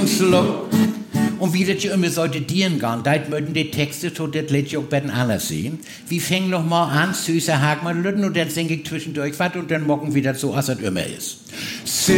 Schluck. Und wie das ja immer sollte dienen gehen, da möchten die Texte so, das lädt ich auch bei den anderen sehen. Wir fangen noch mal an, süßer Hagmann und dann singe ich zwischendurch was und dann mocken wieder so, als es immer ist.